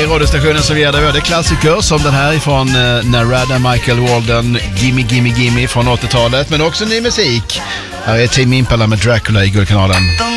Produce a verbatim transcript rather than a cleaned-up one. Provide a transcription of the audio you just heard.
är radiostationen som ger dig klassiker som den här ifrån eh, Narada Michael Walden, Gimme Gimme Gimme från åttiotalet, men också ny musik. Här är Tame Impala med Dracula i Guldkanalen.